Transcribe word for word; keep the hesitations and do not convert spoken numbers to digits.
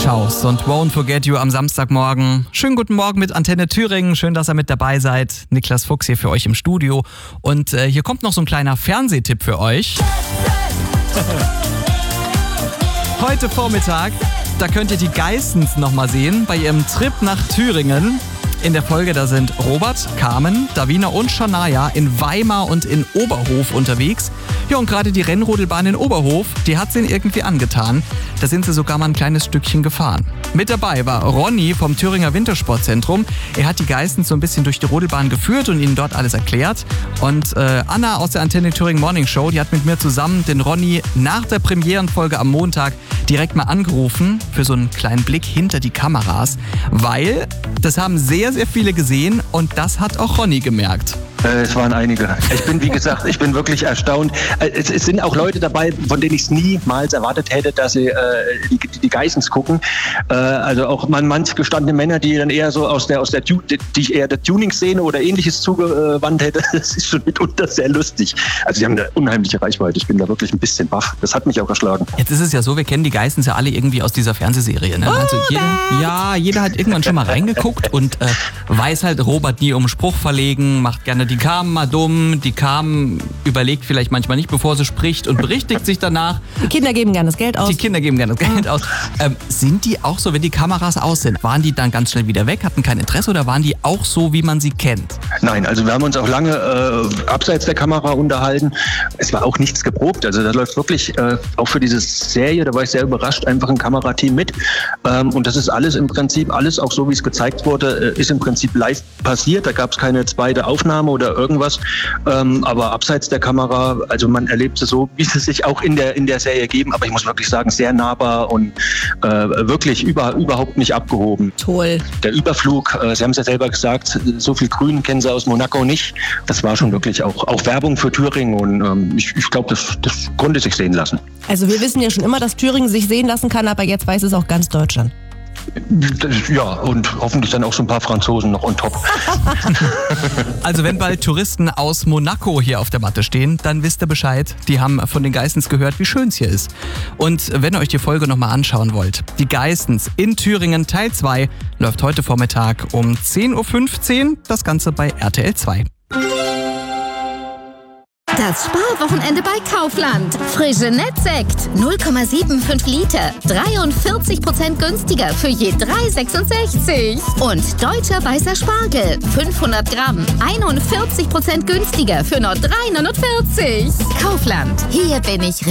Schaus und Won't Forget You am Samstagmorgen. Schönen guten Morgen mit Antenne Thüringen. Schön, dass ihr mit dabei seid. Niklas Fuchs hier für euch im Studio. Und äh, hier kommt noch so ein kleiner Fernsehtipp für euch. Heute Vormittag, da könnt ihr die Geissens nochmal sehen bei ihrem Trip nach Thüringen. In der Folge, da sind Robert, Carmen, Davina und Shania in Weimar und in Oberhof unterwegs. Ja, und gerade die Rennrodelbahn in Oberhof, die hat sie ihnen irgendwie angetan. Da sind sie sogar mal ein kleines Stückchen gefahren. Mit dabei war Ronny vom Thüringer Wintersportzentrum. Er hat die Geissens so ein bisschen durch die Rodelbahn geführt und ihnen dort alles erklärt. Und äh, Anna aus der Antenne Thüringen Morning Show, die hat mit mir zusammen den Ronny nach der Premierenfolge am Montag direkt mal angerufen für so einen kleinen Blick hinter die Kameras. Weil das haben sehr, sehr viele gesehen und das hat auch Ronny gemerkt. Äh, es waren einige. Ich bin, wie gesagt, ich bin wirklich erstaunt. Es, es sind auch Leute dabei, von denen ich es niemals erwartet hätte, dass sie äh, die, die Geissens gucken. Äh, also auch man, manch gestandene Männer, die dann eher so aus der, aus der, die ich eher der Tuning-Szene oder Ähnliches zugewandt hätte. Das ist schon mitunter sehr lustig. Also die haben eine unheimliche Reichweite. Ich bin da wirklich ein bisschen baff. Das hat mich auch erschlagen. Jetzt ist es ja so, wir kennen die Geissens ja alle irgendwie aus dieser Fernsehserie. Ne? Also jeder, ja, jeder hat irgendwann schon mal reingeguckt und äh, weiß halt, Robert nie um einen Spruch verlegen, macht gerne die Carmen mal dumm, die Carmen überlegt vielleicht manchmal nicht, bevor sie spricht und berichtigt sich danach. Die Kinder geben gerne das Geld aus. Die Kinder geben gerne das Geld aus. Ähm, sind die auch so, wenn die Kameras aus sind, waren die dann ganz schnell wieder weg, hatten kein Interesse oder waren die auch so, wie man sie kennt? Nein, also wir haben uns auch lange äh, abseits der Kamera unterhalten. Es war auch nichts geprobt. Also da läuft wirklich äh, auch für diese Serie, da war ich sehr überrascht, einfach ein Kamerateam mit. Ähm, und das ist alles im Prinzip, alles auch so, wie es gezeigt wurde, äh, ist im Prinzip live passiert. Da gab es keine zweite Aufnahme oder irgendwas. Ähm, aber abseits der Kamera, also man erlebt es so, wie sie sich auch in der, in der Serie geben. Aber ich muss wirklich sagen, sehr nahbar und äh, wirklich über, überhaupt nicht abgehoben. Toll. Der Überflug, äh, Sie haben es ja selber gesagt, so viel Grün kennen Sie aus Monaco nicht. Das war schon wirklich auch, auch Werbung für Thüringen und ähm, ich, ich glaube, das, das konnte sich sehen lassen. Also wir wissen ja schon immer, dass Thüringen sich sehen lassen kann, aber jetzt weiß es auch ganz Deutschland. Ja, und hoffentlich dann auch so ein paar Franzosen noch on top. Also wenn bald Touristen aus Monaco hier auf der Matte stehen, dann wisst ihr Bescheid. Die haben von den Geissens gehört, wie schön es hier ist. Und wenn ihr euch die Folge nochmal anschauen wollt, die Geissens in Thüringen Teil zwei läuft heute Vormittag um zehn Uhr fünfzehn, das Ganze bei R T L zwei. Das Sparwochenende bei Kaufland. Frische Nettsekt null Komma fünfundsiebzig Liter. dreiundvierzig Prozent günstiger für je drei Komma sechsundsechzig. Und deutscher weißer Spargel. fünfhundert Gramm. einundvierzig Prozent günstiger für nur drei Komma neunundvierzig. Kaufland. Hier bin ich